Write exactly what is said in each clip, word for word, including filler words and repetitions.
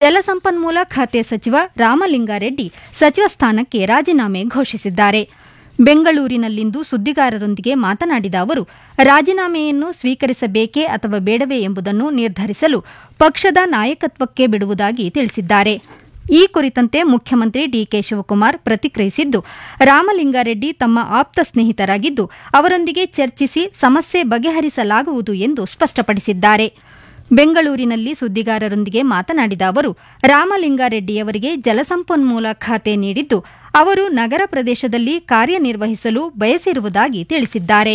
ಜಲಸಂಪನ್ಮೂಲ ಖಾತೆ ಸಚಿವ ರಾಮಲಿಂಗಾರೆಡ್ಡಿ ಸಚಿವ ಸ್ಥಾನಕ್ಕೆ ರಾಜೀನಾಮೆ ಘೋಷಿಸಿದ್ದಾರೆ. ಬೆಂಗಳೂರಿನಲ್ಲಿಂದು ಸುದ್ದಿಗಾರರೊಂದಿಗೆ ಮಾತನಾಡಿದ ಅವರು, ರಾಜೀನಾಮೆಯನ್ನು ಸ್ವೀಕರಿಸಬೇಕೇ ಅಥವಾ ಬೇಡವೇ ಎಂಬುದನ್ನು ನಿರ್ಧರಿಸಲು ಪಕ್ಷದ ನಾಯಕತ್ವಕ್ಕೆ ಬಿಡುವುದಾಗಿ ತಿಳಿಸಿದ್ದಾರೆ. ಈ ಕುರಿತಂತೆ ಮುಖ್ಯಮಂತ್ರಿ ಡಿಕೆ ಶಿವಕುಮಾರ್ ಪ್ರತಿಕ್ರಿಯಿಸಿದ್ದು, ರಾಮಲಿಂಗಾರೆಡ್ಡಿ ತಮ್ಮ ಆಪ್ತ ಸ್ನೇಹಿತರಾಗಿದ್ದು ಅವರೊಂದಿಗೆ ಚರ್ಚಿಸಿ ಸಮಸ್ಯೆ ಬಗೆಹರಿಸಲಾಗುವುದು ಎಂದು ಸ್ಪಷ್ಟಪಡಿಸಿದ್ದಾರೆ. ಬೆಂಗಳೂರಿನಲ್ಲಿ ಸುದ್ದಿಗಾರರೊಂದಿಗೆ ಮಾತನಾಡಿದ ಅವರು, ರಾಮಲಿಂಗಾರೆಡ್ಡಿಯವರಿಗೆ ಜಲಸಂಪನ್ಮೂಲ ಖಾತೆ ನೀಡಿದ್ದು ಅವರು ನಗರ ಪ್ರದೇಶದಲ್ಲಿ ಕಾರ್ಯನಿರ್ವಹಿಸಲು ಬಯಸಿರುವುದಾಗಿ ತಿಳಿಸಿದ್ದಾರೆ.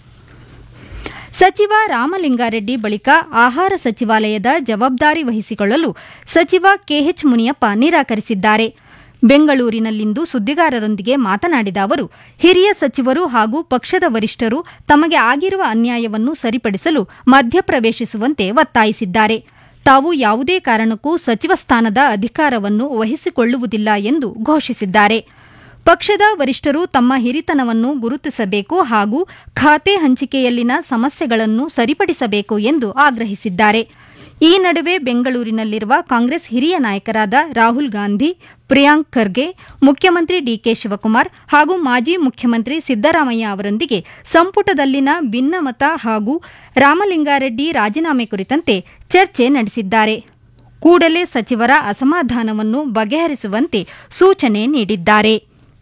ಸಚಿವ ರಾಮಲಿಂಗಾರೆಡ್ಡಿ ಬಳಿಕ ಆಹಾರ ಸಚಿವಾಲಯದ ಜವಾಬ್ದಾರಿ ವಹಿಸಿಕೊಳ್ಳಲು ಸಚಿವ ಕೆಎಚ್ ಮುನಿಯಪ್ಪ ನಿರಾಕರಿಸಿದ್ದಾರೆ. ಬೆಂಗಳೂರಿನಲ್ಲಿಂದು ಸುದ್ದಿಗಾರರೊಂದಿಗೆ ಮಾತನಾಡಿದ ಅವರು, ಹಿರಿಯ ಸಚಿವರು ಹಾಗೂ ಪಕ್ಷದ ವರಿಷ್ಠರು ತಮಗೆ ಆಗಿರುವ ಅನ್ಯಾಯವನ್ನು ಸರಿಪಡಿಸಲು ಮಧ್ಯಪ್ರವೇಶಿಸುವಂತೆ ಒತ್ತಾಯಿಸಿದ್ದಾರೆ. ತಾವು ಯಾವುದೇ ಕಾರಣಕ್ಕೂ ಸಚಿವ ಸ್ಥಾನದ ಅಧಿಕಾರವನ್ನು ವಹಿಸಿಕೊಳ್ಳುವುದಿಲ್ಲ ಎಂದು ಘೋಷಿಸಿದ್ದಾರೆ. ಪಕ್ಷದ ವರಿಷ್ಠರು ತಮ್ಮ ಹಿರಿತನವನ್ನು ಗುರುತಿಸಬೇಕು ಹಾಗೂ ಖಾತೆ ಹಂಚಿಕೆಯಲ್ಲಿನ ಸಮಸ್ಯೆಗಳನ್ನು ಸರಿಪಡಿಸಬೇಕು ಎಂದು ಆಗ್ರಹಿಸಿದ್ದಾರೆ. ಈ ನಡುವೆ ಬೆಂಗಳೂರಿನಲ್ಲಿರುವ ಕಾಂಗ್ರೆಸ್ ಹಿರಿಯ ನಾಯಕರಾದ ರಾಹುಲ್ ಗಾಂಧಿ, ಪ್ರಿಯಾಂಕ್ ಖರ್ಗೆ, ಮುಖ್ಯಮಂತ್ರಿ ಡಿಕೆ ಶಿವಕುಮಾರ್ ಹಾಗೂ ಮಾಜಿ ಮುಖ್ಯಮಂತ್ರಿ ಸಿದ್ದರಾಮಯ್ಯ ಅವರೊಂದಿಗೆ ಸಂಪುಟದಲ್ಲಿನ ಭಿನ್ನಮತ ಹಾಗೂ ರಾಮಲಿಂಗಾರೆಡ್ಡಿ ರಾಜೀನಾಮೆ ಕುರಿತಂತೆ ಚರ್ಚೆ ನಡೆಸಿದ್ದಾರೆ. ಕೂಡಲೇ ಸಚಿವರ ಅಸಮಾಧಾನವನ್ನು ಬಗೆಹರಿಸುವಂತೆ ಸೂಚನೆ ನೀಡಿದ್ದಾರೆ.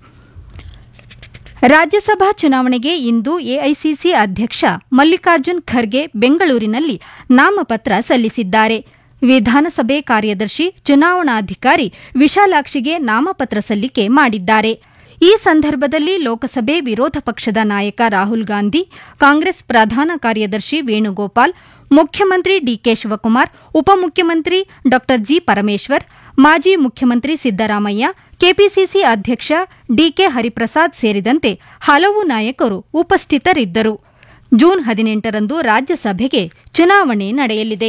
ರಾಜ್ಯಸಭಾ ಚುನಾವಣೆಗೆ ಇಂದು ಎಐಸಿಸಿ ಅಧ್ಯಕ್ಷ ಮಲ್ಲಿಕಾರ್ಜುನ್ ಖರ್ಗೆ ಬೆಂಗಳೂರಿನಲ್ಲಿ ನಾಮಪತ್ರ ಸಲ್ಲಿಸಿದ್ದಾರೆ. ವಿಧಾನಸಭೆ ಕಾರ್ಯದರ್ಶಿ ಚುನಾವಣಾಧಿಕಾರಿ ವಿಶಾಲಾಕ್ಷಿಗೆ ನಾಮಪತ್ರ ಸಲ್ಲಿಕೆ ಮಾಡಿದ್ದಾರೆ. ಈ ಸಂದರ್ಭದಲ್ಲಿ ಲೋಕಸಭೆ ವಿರೋಧ ಪಕ್ಷದ ನಾಯಕ ರಾಹುಲ್ ಗಾಂಧಿ, ಕಾಂಗ್ರೆಸ್ ಪ್ರಧಾನ ಕಾರ್ಯದರ್ಶಿ ವೇಣುಗೋಪಾಲ್, ಮುಖ್ಯಮಂತ್ರಿ ಡಿಕೆ ಶಿವಕುಮಾರ್, ಉಪಮುಖ್ಯಮಂತ್ರಿ ಡಾ ಜಿ ಪರಮೇಶ್ವರ್, ಮಾಜಿ ಮುಖ್ಯಮಂತ್ರಿ ಸಿದ್ದರಾಮಯ್ಯ, ಕೆಪಿಸಿಸಿ ಅಧ್ಯಕ್ಷ ಡಿಕೆ ಹರಿಪ್ರಸಾದ್ ಸೇರಿದಂತೆ ಹಲವು ನಾಯಕರು ಉಪಸ್ಥಿತರಿದ್ದರು. ಜೂನ್ ಹದಿನೆಂಟರಂದು ರಾಜ್ಯಸಭೆಗೆ ಚುನಾವಣೆ ನಡೆಯಲಿದೆ.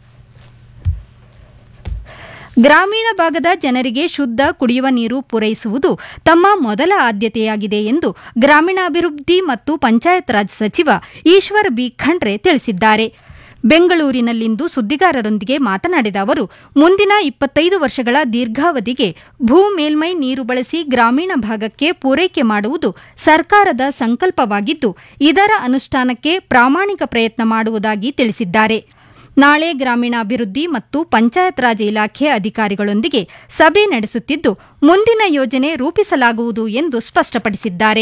ಗ್ರಾಮೀಣ ಭಾಗದ ಜನರಿಗೆ ಶುದ್ಧ ಕುಡಿಯುವ ನೀರು ಪೂರೈಸುವುದು ತಮ್ಮ ಮೊದಲ ಆದ್ಯತೆಯಾಗಿದೆ ಎಂದು ಗ್ರಾಮೀಣಾಭಿವೃದ್ಧಿ ಮತ್ತು ಪಂಚಾಯತ್ ರಾಜ್ ಸಚಿವ ಈಶ್ವರ್ ಬಿ ಖಂಡ್ರೆ ತಿಳಿಸಿದ್ದಾರೆ. ಬೆಂಗಳೂರಿನಲ್ಲಿಂದು ಸುದ್ದಿಗಾರರೊಂದಿಗೆ ಮಾತನಾಡಿದ ಅವರು, ಮುಂದಿನ ಇಪ್ಪತ್ತೈದು ವರ್ಷಗಳ ದೀರ್ಘಾವಧಿಗೆ ಭೂ ಮೇಲ್ಮೈ ನೀರು ಬಳಸಿ ಗ್ರಾಮೀಣ ಭಾಗಕ್ಕೆ ಪೂರೈಕೆ ಮಾಡುವುದು ಸರ್ಕಾರದ ಸಂಕಲ್ಪವಾಗಿದ್ದು, ಇದರ ಅನುಷ್ಠಾನಕ್ಕೆ ಪ್ರಾಮಾಣಿಕ ಪ್ರಯತ್ನ ಮಾಡುವುದಾಗಿ ತಿಳಿಸಿದ್ದಾರೆ. ನಾಳೆ ಗ್ರಾಮೀಣಾಭಿವೃದ್ಧಿ ಮತ್ತು ಪಂಚಾಯತ್ ರಾಜ್ ಇಲಾಖೆ ಅಧಿಕಾರಿಗಳೊಂದಿಗೆ ಸಭೆ ನಡೆಸುತ್ತಿದ್ದು, ಮುಂದಿನ ಯೋಜನೆ ರೂಪಿಸಲಾಗುವುದು ಎಂದು ಸ್ಪಷ್ಟಪಡಿಸಿದ್ದಾರೆ.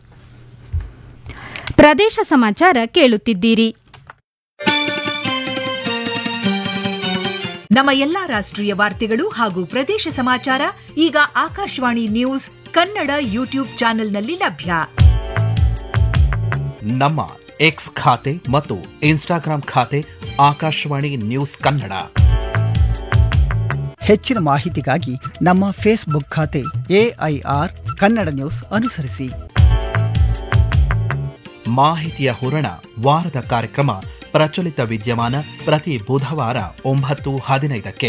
ಪ್ರದೇಶ ಸಮಾಚಾರ ಕೇಳುತ್ತಿದ್ದೀರಿ. ನಮ್ಮ ಎಲ್ಲಾ ರಾಷ್ಟ್ರೀಯ ವಾರ್ತೆಗಳು ಹಾಗೂ ಪ್ರದೇಶ ಸಮಾಚಾರ ಈಗ ಆಕಾಶವಾಣಿ ನ್ಯೂಸ್ ಕನ್ನಡ ಯೂಟ್ಯೂಬ್ ಚಾನೆಲ್ನಲ್ಲಿ ಲಭ್ಯ. ನಮ್ಮ ಎಕ್ಸ್ ಖಾತೆ ಮತ್ತು ಇನ್ಸ್ಟಾಗ್ರಾಂ ಖಾತೆ ಆಕಾಶವಾಣಿ ನ್ಯೂಸ್ ಕನ್ನಡ. ಹೆಚ್ಚಿನ ಮಾಹಿತಿಗಾಗಿ ನಮ್ಮ ಫೇಸ್ಬುಕ್ ಖಾತೆ ಎಐಆರ್ ಕನ್ನಡ ನ್ಯೂಸ್ ಅನುಸರಿಸಿ. ಮಾಹಿತಿಯ ಹೂರಣ ವಾರದ ಕಾರ್ಯಕ್ರಮ ಪ್ರಚಲಿತ ವಿದ್ಯಮಾನ ಪ್ರತಿ ಬುಧವಾರ ಒಂಬತ್ತು ಹದಿನೈದಕ್ಕೆ.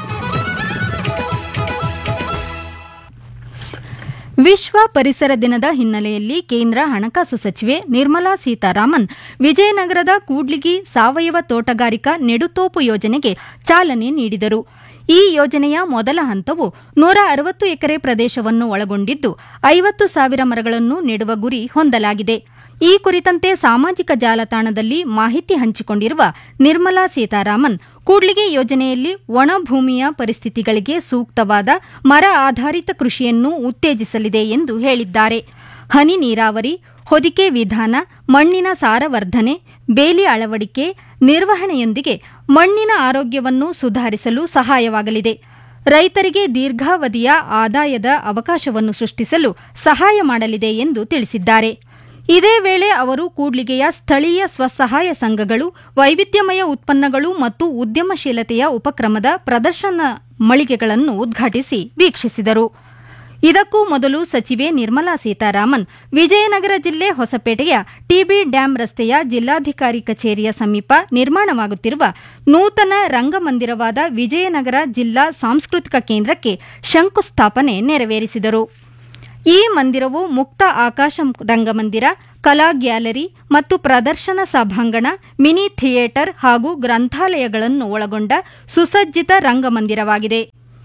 ವಿಶ್ವ ಪರಿಸರ ದಿನದ ಹಿನ್ನೆಲೆಯಲ್ಲಿ ಕೇಂದ್ರ ಹಣಕಾಸು ಸಚಿವೆ ನಿರ್ಮಲಾ ಸೀತಾರಾಮನ್ ವಿಜಯನಗರದ ಕೂಡ್ಲಿಗಿ ಸಾವಯವ ತೋಟಗಾರಿಕಾ ನೆಡುತೋಪು ಯೋಜನೆಗೆ ಚಾಲನೆ ನೀಡಿದರು. ಈ ಯೋಜನೆಯ ಮೊದಲ ಹಂತವು ನೂರ ಅರವತ್ತು ಎಕರೆ ಪ್ರದೇಶವನ್ನು ಒಳಗೊಂಡಿದ್ದು ಐವತ್ತು ಸಾವಿರ ಮರಗಳನ್ನು ನೆಡುವ ಗುರಿ ಹೊಂದಲಾಗಿದೆ. ಈ ಕುರಿತಂತೆ ಸಾಮಾಜಿಕ ಜಾಲತಾಣದಲ್ಲಿ ಮಾಹಿತಿ ಹಂಚಿಕೊಂಡಿರುವ ನಿರ್ಮಲಾ ಸೀತಾರಾಮನ್, ಕೂಡ್ಲಿಗಿ ಯೋಜನೆಯಲ್ಲಿ ಒಣಭೂಮಿಯ ಪರಿಸ್ಥಿತಿಗಳಿಗೆ ಸೂಕ್ತವಾದ ಮರ ಆಧಾರಿತ ಕೃಷಿಯನ್ನು ಉತ್ತೇಜಿಸಲಿದೆ ಎಂದು ಹೇಳಿದ್ದಾರೆ. ಹನಿ ನೀರಾವರಿ, ಹೊದಿಕೆ ವಿಧಾನ, ಮಣ್ಣಿನ ಸಾರವರ್ಧನೆ, ಬೇಲಿ ಅಳವಡಿಕೆ, ನಿರ್ವಹಣೆಯೊಂದಿಗೆ ಮಣ್ಣಿನ ಆರೋಗ್ಯವನ್ನು ಸುಧಾರಿಸಲು ಸಹಾಯವಾಗಲಿದೆ. ರೈತರಿಗೆ ದೀರ್ಘಾವಧಿಯ ಆದಾಯದ ಅವಕಾಶವನ್ನು ಸೃಷ್ಟಿಸಲು ಸಹಾಯ ಮಾಡಲಿದೆ ಎಂದು ತಿಳಿಸಿದ್ದಾರೆ. ಇದೇ ವೇಳೆ ಅವರು ಕೂಡ್ಲಿಗೆಯ ಸ್ಥಳೀಯ ಸ್ವಸಹಾಯ ಸಂಘಗಳು, ವೈವಿಧ್ಯಮಯ ಉತ್ಪನ್ನಗಳು ಮತ್ತು ಉದ್ಯಮಶೀಲತೆಯ ಉಪಕ್ರಮದ ಪ್ರದರ್ಶನ ಮಳಿಗೆಗಳನ್ನು ಉದ್ಘಾಟಿಸಿ ವೀಕ್ಷಿಸಿದರು. ಇದಕ್ಕೂ ಮೊದಲು ಸಚಿವೆ ನಿರ್ಮಲಾ ಸೀತಾರಾಮನ್ ವಿಜಯನಗರ ಜಿಲ್ಲೆ ಹೊಸಪೇಟೆಯ ಟಿಬಿ ಡ್ಯಾಂ ರಸ್ತೆಯ ಜಿಲ್ಲಾಧಿಕಾರಿ ಕಚೇರಿಯ ಸಮೀಪ ನಿರ್ಮಾಣವಾಗುತ್ತಿರುವ ನೂತನ ರಂಗಮಂದಿರವಾದ ವಿಜಯನಗರ ಜಿಲ್ಲಾ ಸಾಂಸ್ಕೃತಿಕ ಕೇಂದ್ರಕ್ಕೆ ಶಂಕುಸ್ಥಾಪನೆ ನೆರವೇರಿಸಿದರು. ಈ ಮಂದಿರವು ಮುಕ್ತ ಆಕಾಶ ರಂಗಮಂದಿರ, ಕಲಾ ಗ್ಯಾಲರಿ ಮತ್ತು ಪ್ರದರ್ಶನ ಸಭಾಂಗಣ, ಮಿನಿ ಥಿಯೇಟರ್ ಹಾಗೂ ಗ್ರಂಥಾಲಯಗಳನ್ನು ಒಳಗೊಂಡ ಸುಸಜ್ಜಿತ ರಂಗಮಂದಿರವಾಗಿದೆ.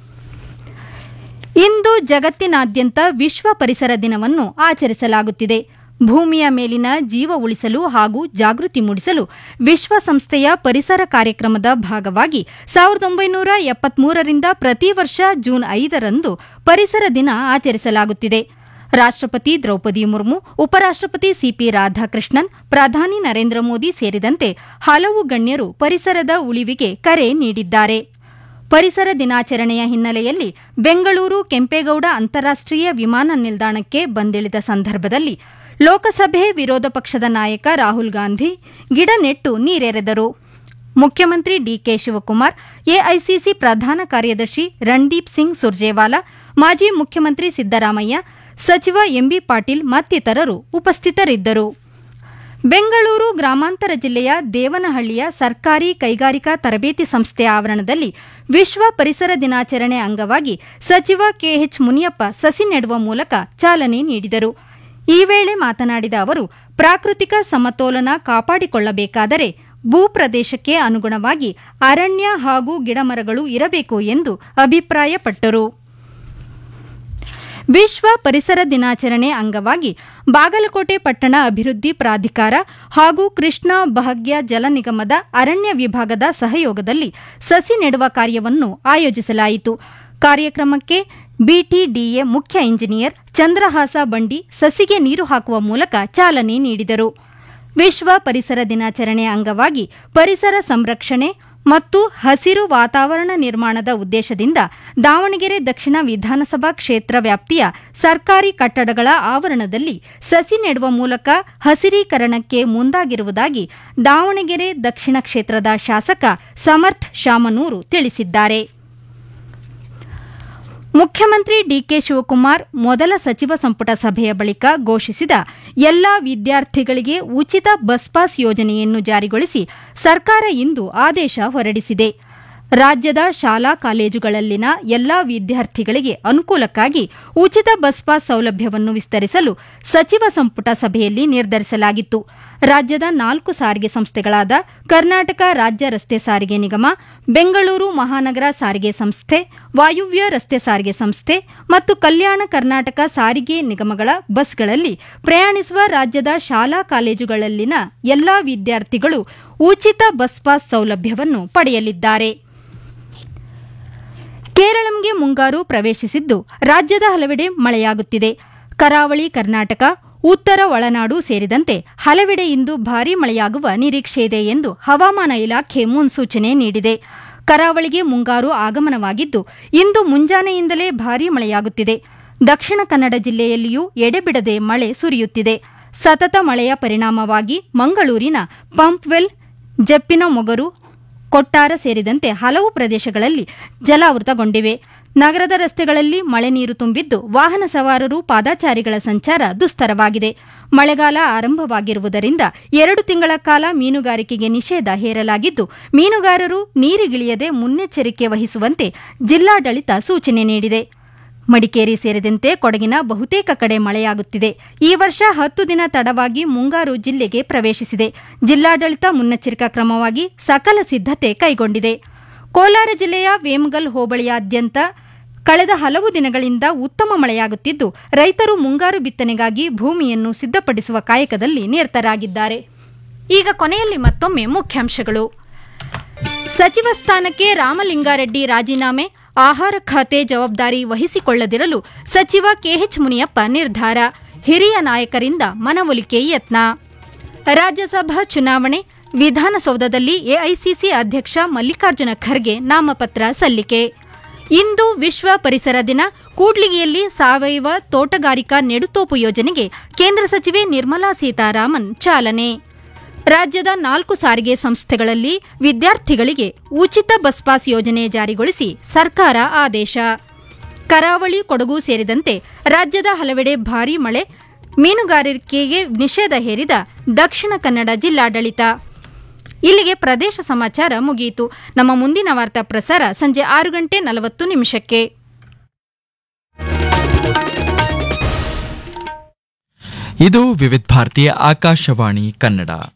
ಇಂದು ಜಗತ್ತಿನಾದ್ಯಂತ ವಿಶ್ವ ಪರಿಸರ ದಿನವನ್ನು ಆಚರಿಸಲಾಗುತ್ತಿದೆ. ಭೂಮಿಯ ಮೇಲಿನ ಜೀವ ಉಳಿಸಲು ಹಾಗೂ ಜಾಗೃತಿ ಮೂಡಿಸಲು ವಿಶ್ವಸಂಸ್ಥೆಯ ಪರಿಸರ ಕಾರ್ಯಕ್ರಮದ ಭಾಗವಾಗಿ ಸಾವಿರದ ಒಂಬೈನೂರ ಎಪ್ಪತ್ಮೂರರಿಂದ ಪ್ರತಿ ವರ್ಷ ಜೂನ್ ಐದರಂದು ಪರಿಸರ ದಿನ ಆಚರಿಸಲಾಗುತ್ತಿದೆ. ರಾಷ್ಟ್ರಪತಿ ದ್ರೌಪದಿ ಮುರ್ಮು, ಉಪರಾಷ್ಟ್ರಪತಿ ಸಿಪಿ ರಾಧಾಕೃಷ್ಣನ್, ಪ್ರಧಾನಿ ನರೇಂದ್ರ ಮೋದಿ ಸೇರಿದಂತೆ ಹಲವು ಗಣ್ಯರು ಪರಿಸರದ ಉಳಿವಿಗೆ ಕರೆ ನೀಡಿದ್ದಾರೆ. ಪರಿಸರ ದಿನಾಚರಣೆಯ ಹಿನ್ನೆಲೆಯಲ್ಲಿ ಬೆಂಗಳೂರು ಕೆಂಪೇಗೌಡ ಅಂತಾರಾಷ್ಟೀಯ ವಿಮಾನ ನಿಲ್ದಾಣಕ್ಕೆ ಬಂದಿಳಿದ ಸಂದರ್ಭದಲ್ಲಿ ಲೋಕಸಭೆ ವಿರೋಧ ಪಕ್ಷದ ನಾಯಕ ರಾಹುಲ್ ಗಾಂಧಿ ಗಿಡ ನೆಟ್ಟು ನೀರೆರೆದರು. ಮುಖ್ಯಮಂತ್ರಿ ಡಿಕೆ ಶಿವಕುಮಾರ್, ಎಐಸಿಸಿ ಪ್ರಧಾನ ಕಾರ್ಯದರ್ಶಿ ರಣದೀಪ್ ಸಿಂಗ್ ಸುರ್ಜೇವಾಲಾ, ಮಾಜಿ ಮುಖ್ಯಮಂತ್ರಿ ಸಿದ್ದರಾಮಯ್ಯ, ಸಚಿವ ಎಂಬಿ ಪಾಟೀಲ್ ಮತ್ತಿತರರು ಉಪಸ್ಥಿತರಿದ್ದರು. ಬೆಂಗಳೂರು ಗ್ರಾಮಾಂತರ ಜಿಲ್ಲೆಯ ದೇವನಹಳ್ಳಿಯ ಸರ್ಕಾರಿ ಕೈಗಾರಿಕಾ ತರಬೇತಿ ಸಂಸ್ಥೆಯ ಆವರಣದಲ್ಲಿ ವಿಶ್ವ ಪರಿಸರ ದಿನಾಚರಣೆ ಅಂಗವಾಗಿ ಸಚಿವ ಕೆಎಚ್ ಮುನಿಯಪ್ಪ ಸಸಿ ನೆಡುವ ಮೂಲಕ ಚಾಲನೆ ನೀಡಿದರು. ಈ ವೇಳೆ ಮಾತನಾಡಿದ ಅವರು, ಪ್ರಾಕೃತಿಕ ಸಮತೋಲನ ಕಾಪಾಡಿಕೊಳ್ಳಬೇಕಾದರೆ ಭೂಪ್ರದೇಶಕ್ಕೆ ಅನುಗುಣವಾಗಿ ಅರಣ್ಯ ಹಾಗೂ ಗಿಡಮರಗಳು ಇರಬೇಕು ಎಂದು ಅಭಿಪ್ರಾಯಪಟ್ಟರು. ವಿಶ್ವ ಪರಿಸರ ದಿನಾಚರಣೆ ಅಂಗವಾಗಿ ಬಾಗಲಕೋಟೆ ಪಟ್ಟಣ ಅಭಿವೃದ್ಧಿ ಪ್ರಾಧಿಕಾರ ಹಾಗೂ ಕೃಷ್ಣಾ ಭಾಗ್ಯ ಜಲ ನಿಗಮದ ಅರಣ್ಯ ವಿಭಾಗದ ಸಹಯೋಗದಲ್ಲಿ ಸಸಿ ನೆಡುವ ಕಾರ್ಯವನ್ನು ಆಯೋಜಿಸಲಾಯಿತು. ಕಾರ್ಯಕ್ರಮಕ್ಕೆ ಬಿಟಿಡಿಎ ಮುಖ್ಯ ಇಂಜಿನಿಯರ್ ಚಂದ್ರಹಾಸ ಬಂಡಿ ಸಸಿಗೆ ನೀರು ಹಾಕುವ ಮೂಲಕ ಚಾಲನೆ ನೀಡಿದರು. ವಿಶ್ವ ಪರಿಸರ ದಿನಾಚರಣೆ ಅಂಗವಾಗಿ ಪರಿಸರ ಸಂರಕ್ಷಣೆ ಮತ್ತು ಹಸಿರು ವಾತಾವರಣ ನಿರ್ಮಾಣದ ಉದ್ದೇಶದಿಂದ ದಾವಣಗೆರೆ ದಕ್ಷಿಣ ವಿಧಾನಸಭಾ ಕ್ಷೇತ್ರ ವ್ಯಾಪ್ತಿಯ ಸರ್ಕಾರಿ ಕಟ್ಟಡಗಳ ಆವರಣದಲ್ಲಿ ಸಸಿ ನೆಡುವ ಮೂಲಕ ಹಸಿರೀಕರಣಕ್ಕೆ ಮುಂದಾಗಿರುವುದಾಗಿ ದಾವಣಗೆರೆ ದಕ್ಷಿಣ ಕ್ಷೇತ್ರದ ಶಾಸಕ ಸಮರ್ಥ್ ಶಾಮನೂರು ತಿಳಿಸಿದ್ದಾರೆ. ಮುಖ್ಯಮಂತ್ರಿ ಡಿಕೆ ಶಿವಕುಮಾರ್ ಮೊದಲ ಸಚಿವ ಸಂಪುಟ ಸಭೆಯ ಬಳಿಕ ಘೋಷಿಸಿದ ಎಲ್ಲಾ ವಿದ್ಯಾರ್ಥಿಗಳಿಗೆ ಉಚಿತ ಬಸ್ ಪಾಸ್ ಯೋಜನೆಯನ್ನು ಜಾರಿಗೊಳಿಸಿ ಸರ್ಕಾರ ಇಂದು ಆದೇಶ ಹೊರಡಿಸಿದೆ. ರಾಜ್ಯದ ಶಾಲಾ ಕಾಲೇಜುಗಳಲ್ಲಿನ ಎಲ್ಲಾ ವಿದ್ಯಾರ್ಥಿಗಳಿಗೆ ಅನುಕೂಲಕ್ಕಾಗಿ ಉಚಿತ ಬಸ್ ಪಾಸ್ ಸೌಲಭ್ಯವನ್ನು ವಿಸ್ತರಿಸಲು ಸಚಿವ ಸಂಪುಟ ಸಭೆಯಲ್ಲಿ ನಿರ್ಧರಿಸಲಾಗಿತ್ತು. ರಾಜ್ಯದ ನಾಲ್ಕು ಸಾರಿಗೆ ಸಂಸ್ಥೆಗಳಾದ ಕರ್ನಾಟಕ ರಾಜ್ಯ ರಸ್ತೆ ಸಾರಿಗೆ ನಿಗಮ, ಬೆಂಗಳೂರು ಮಹಾನಗರ ಸಾರಿಗೆ ಸಂಸ್ಥೆ, ವಾಯುವ್ಯ ರಸ್ತೆ ಸಾರಿಗೆ ಸಂಸ್ಥೆ ಮತ್ತು ಕಲ್ಯಾಣ ಕರ್ನಾಟಕ ಸಾರಿಗೆ ನಿಗಮಗಳ ಬಸ್ಗಳಲ್ಲಿ ಪ್ರಯಾಣಿಸುವ ರಾಜ್ಯದ ಶಾಲಾ ಕಾಲೇಜುಗಳಲ್ಲಿನ ಎಲ್ಲಾ ವಿದ್ಯಾರ್ಥಿಗಳು ಉಚಿತ ಬಸ್ ಪಾಸ್ ಸೌಲಭ್ಯವನ್ನು ಪಡೆಯಲಿದ್ದಾರೆ. ಕೇರಳಂಗೆ ಮುಂಗಾರು ಪ್ರವೇಶಿಸಿದ್ದು ರಾಜ್ಯದ ಹಲವೆಡೆ ಮಳೆಯಾಗುತ್ತಿದೆ. ಕರಾವಳಿ ಕರ್ನಾಟಕ, ಉತ್ತರ ಒಳನಾಡು ಸೇರಿದಂತೆ ಹಲವೆಡೆ ಇಂದು ಭಾರೀ ಮಳೆಯಾಗುವ ನಿರೀಕ್ಷೆಯಿದೆ ಎಂದು ಹವಾಮಾನ ಇಲಾಖೆ ಮುನ್ಸೂಚನೆ ನೀಡಿದೆ. ಕರಾವಳಿಗೆ ಮುಂಗಾರು ಆಗಮನವಾಗಿದ್ದು ಇಂದು ಮುಂಜಾನೆಯಿಂದಲೇ ಭಾರೀ ಮಳೆಯಾಗುತ್ತಿದೆ. ದಕ್ಷಿಣ ಕನ್ನಡ ಜಿಲ್ಲೆಯಲ್ಲಿಯೂ ಎಡೆಬಿಡದೆ ಮಳೆ ಸುರಿಯುತ್ತಿದೆ. ಸತತ ಮಳೆಯ ಪರಿಣಾಮವಾಗಿ ಮಂಗಳೂರಿನ ಪಂಪ್ವೆಲ್, ಜಪ್ಪಿನಮೊಗರು, ಕೊಟ್ಟಾರ ಸೇರಿದಂತೆ ಹಲವು ಪ್ರದೇಶಗಳಲ್ಲಿ ಜಲಾವೃತಗೊಂಡಿವೆ. ನಗರದ ರಸ್ತೆಗಳಲ್ಲಿ ಮಳೆ ನೀರು ತುಂಬಿದ್ದು ವಾಹನ ಸವಾರರು, ಪಾದಚಾರಿಗಳ ಸಂಚಾರ ದುಸ್ತರವಾಗಿದೆ. ಮಳೆಗಾಲ ಆರಂಭವಾಗಿರುವುದರಿಂದ ಎರಡು ತಿಂಗಳ ಕಾಲ ಮೀನುಗಾರಿಕೆಗೆ ನಿಷೇಧ ಹೇರಲಾಗಿದ್ದು ಮೀನುಗಾರರು ನೀರಿಗಿಳಿಯದೆ ಮುನ್ನೆಚ್ಚರಿಕೆ ವಹಿಸುವಂತೆ ಜಿಲ್ಲಾಡಳಿತ ಸೂಚನೆ ನೀಡಿದೆ. ಮಡಿಕೇರಿ ಸೇರಿದಂತೆ ಕೊಡಗಿನ ಬಹುತೇಕ ಕಡೆ ಮಳೆಯಾಗುತ್ತಿದೆ. ಈ ವರ್ಷ ಹತ್ತು ದಿನ ತಡವಾಗಿ ಮುಂಗಾರು ಜಿಲ್ಲೆಗೆ ಪ್ರವೇಶಿಸಿದೆ. ಜಿಲ್ಲಾಡಳಿತ ಮುನ್ನೆಚ್ಚರಿಕಾ ಕ್ರಮವಾಗಿ ಸಕಲ ಸಿದ್ಧತೆ ಕೈಗೊಂಡಿದೆ. ಕೋಲಾರ ಜಿಲ್ಲೆಯ ವೇಮಗಲ್ ಹೋಬಳಿಯಾದ್ಯಂತ ಕಳೆದ ಹಲವು ದಿನಗಳಿಂದ ಉತ್ತಮ ಮಳೆಯಾಗುತ್ತಿದ್ದು ರೈತರು ಮುಂಗಾರು ಬಿತ್ತನೆಗಾಗಿ ಭೂಮಿಯನ್ನು ಸಿದ್ಧಪಡಿಸುವ ಕಾಯಕದಲ್ಲಿ ನಿರತರಾಗಿದ್ದಾರೆ. ಈಗ ಕೊನೆಯಲ್ಲಿ ಮತ್ತೊಮ್ಮೆ ಮುಖ್ಯಾಂಶಗಳು. ಸಚಿವ ಸ್ಥಾನಕ್ಕೆ ರಾಮಲಿಂಗಾರೆಡ್ಡಿ ರಾಜೀನಾಮೆ, ಆಹಾರ ಖಾತೆ ಜವಾಬ್ದಾರಿ ವಹಿಸಿಕೊಳ್ಳದಿರಲು ಸಚಿವ ಕೆಎಚ್ ಮುನಿಯಪ್ಪ ನಿರ್ಧಾರ, ಹಿರಿಯ ನಾಯಕರಿಂದ ಮನವೊಲಿಕೆ ಯತ್ನ. ರಾಜ್ಯಸಭಾ ಚುನಾವಣೆ, ವಿಧಾನಸೌಧದಲ್ಲಿ ಎಐಸಿಸಿ ಅಧ್ಯಕ್ಷ ಮಲ್ಲಿಕಾರ್ಜುನ ಖರ್ಗೆ ನಾಮಪತ್ರ ಸಲ್ಲಿಕೆ. ಇಂದು ವಿಶ್ವ ಪರಿಸರ ದಿನ, ಕೂಡ್ಲಿಗಿಯಲ್ಲಿ ಸಾವಯವ ತೋಟಗಾರಿಕಾ ನೆಡುತೋಪು ಯೋಜನೆಗೆ ಕೇಂದ್ರ ಸಚಿವೆ ನಿರ್ಮಲಾ ಸೀತಾರಾಮನ್ ಚಾಲನೆ. ರಾಜ್ಯದ ನಾಲ್ಕು ಸಾರಿಗೆ ಸಂಸ್ಥೆಗಳಲ್ಲಿ ವಿದ್ಯಾರ್ಥಿಗಳಿಗೆ ಉಚಿತ ಬಸ್ ಪಾಸ್ ಯೋಜನೆ ಜಾರಿಗೊಳಿಸಿ ಸರ್ಕಾರ ಆದೇಶ. ಕರಾವಳಿ, ಕೊಡಗು ಸೇರಿದಂತೆ ರಾಜ್ಯದ ಹಲವೆಡೆ ಭಾರೀ ಮಳೆ, ಮೀನುಗಾರಿಕೆಗೆ ನಿಷೇಧ ಹೇರಿದ ದಕ್ಷಿಣ ಕನ್ನಡ ಜಿಲ್ಲಾಡಳಿತ. ಇಲ್ಲಿಗೆ ಪ್ರದೇಶ ಸಮಾಚಾರ ಮುಗಿಯಿತು. ನಮ್ಮ ಮುಂದಿನ ವಾರ್ತಾ ಪ್ರಸಾರ ಸಂಜೆ ಆರು ಗಂಟೆ ನಲವತ್ತು ನಿಮಿಷಕ್ಕೆ. ಇದು ವಿವಿಧ ಭಾರತೀಯ ಆಕಾಶವಾಣಿ ಕನ್ನಡ.